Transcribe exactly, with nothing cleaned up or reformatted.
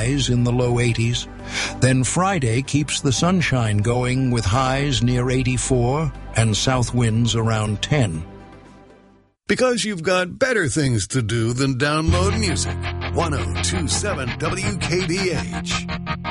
highs in the low eighties. Then Friday keeps the sunshine going with highs near eighty-four and south winds around ten. Because you've got better things to do than download music. ten twenty-seven W K B H.